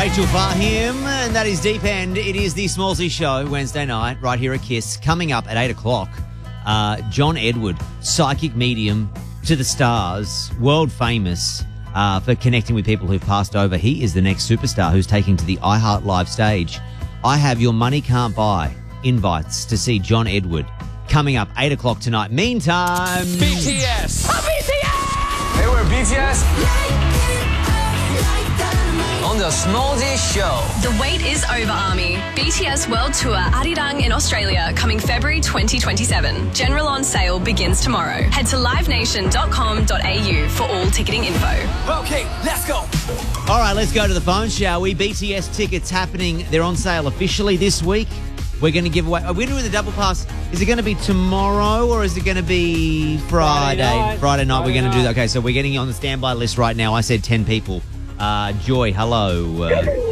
Rachel Fahim, and that is Deep End. It is the Smallsy Show, Wednesday night, right here at KISS. Coming up at 8 o'clock, John Edward, psychic medium to the stars, world famous for connecting with people who've passed over. He is the next superstar who's taking to the iHeart Live stage. I have your money can't buy invites to see John Edward coming up 8 o'clock tonight. Meantime, BTS. Oh, BTS! Hey, we're BTS. On the Smallsy Show. The wait is over, Army. BTS World Tour Arirang in Australia coming February 2027. General on sale begins tomorrow. Head to livenation.com.au for all ticketing info. Okay, let's go. all right, let's go to the phone, shall we? BTS tickets happening. They're on sale officially this week. We're going to give away. Are we doing the double pass? Is it going to be tomorrow or is it going to be Friday? Friday night. We're going to do that. Okay, so we're getting you on the standby list right now. I said 10 people. Joy, hello.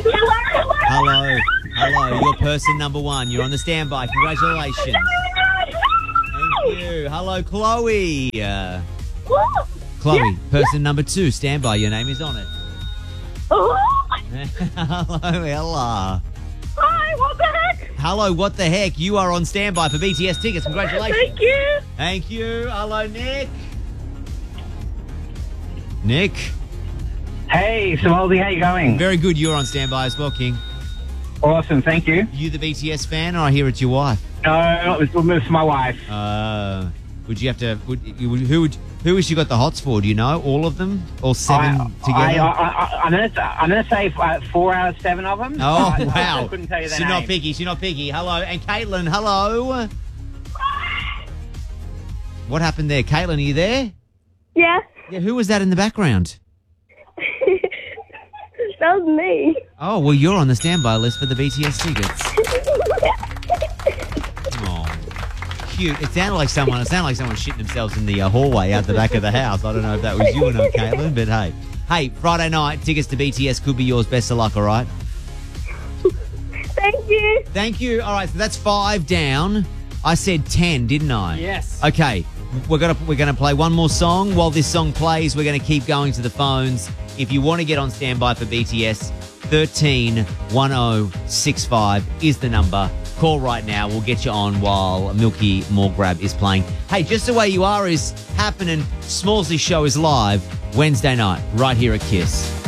Hello. You're person number one. You're on the standby. Congratulations. Thank you. Hello, Chloe. Chloe, person number two. Standby. Your name is on it. Hello, Ella. Hi, what the heck? Hello, what the heck? You are on standby for BTS tickets. Congratulations. Thank you. Thank you. Hello, Nick. Nick. Hey, Smallsy, how you going? Very good. You're on standby as well, King. Awesome, thank you. You the BTS fan, or I hear it's your wife? No, it was my wife. Would you have to? Who has she got the hots for? Do you know all of them? All seven together? I'm gonna say 4 out of 7 of them. Oh I wow! couldn't tell you their She's not name. picky. She's not picky. Hello, and Caitlin. Hello. What happened there, Caitlin? Are you there? Yeah, Yeah. Who was that in the background? that was me. Oh well, you're on the standby list for the BTS tickets. Oh, cute. It sounded like someone shitting themselves in the hallway out the back of the house. I don't know if that was you or not, Caitlin, but hey, Friday night tickets to BTS could be yours. Best of luck. All right. Thank you. Thank you. All right, so that's 5 down. I said 10, didn't I? Yes. Okay, we're gonna play one more song. While this song plays, we're gonna keep going to the phones. If you want to get on standby for BTS, 131065 is the number. Call right now. We'll get you on while Milky More Grab is playing. Hey, Just the Way You Are is happening. Smallsy Show is live Wednesday night right here at KISS.